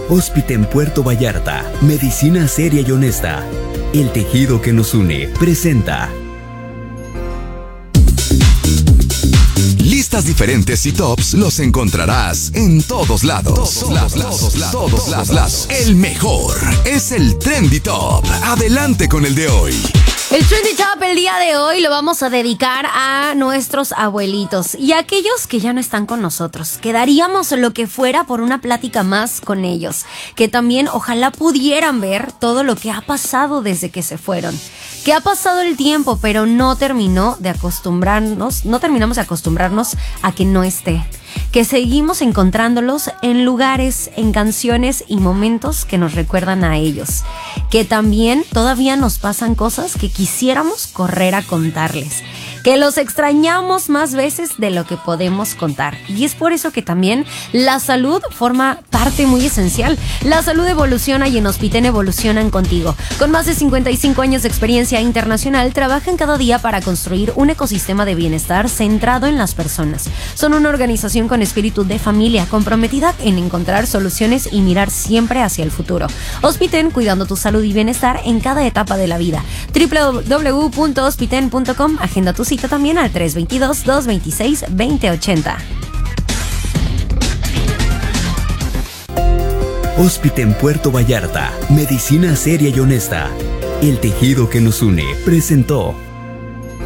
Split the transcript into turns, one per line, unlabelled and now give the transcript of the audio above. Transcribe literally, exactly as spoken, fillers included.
Hospiten Puerto Vallarta, medicina seria y honesta. El tejido que nos une presenta.
Listas diferentes y tops los encontrarás en todos lados. Todos lados, todos lados, todos lados. El mejor es el Trendy Top. Adelante con el de hoy.
El Trendy Top el día de hoy lo vamos a dedicar a nuestros abuelitos y a aquellos que ya no están con nosotros. Que daríamos lo que fuera por una plática más con ellos. Que también ojalá pudieran ver todo lo que ha pasado desde que se fueron. Que ha pasado el tiempo, pero no terminó de acostumbrarnos, no terminamos de acostumbrarnos a que no esté. Que seguimos encontrándolos en lugares, en canciones y momentos que nos recuerdan a ellos. Que también todavía nos pasan cosas que quisiéramos correr a contarles. Que los extrañamos más veces de lo que podemos contar. Y es por eso que también la salud forma parte muy esencial. La salud evoluciona y en Hospiten evolucionan contigo. Con más de cincuenta y cinco años de experiencia internacional, trabajan cada día para construir un ecosistema de bienestar centrado en las personas. Son una organización con espíritu de familia, comprometida en encontrar soluciones y mirar siempre hacia el futuro. Hospiten, cuidando tu salud y bienestar en cada etapa de la vida. doble u doble u doble u punto hospiten punto com. Agenda tu cita también al tres dos dos, dos dos seis, dos cero ocho cero.
Hospiten Puerto Vallarta, medicina seria y honesta. El tejido que nos une presentó.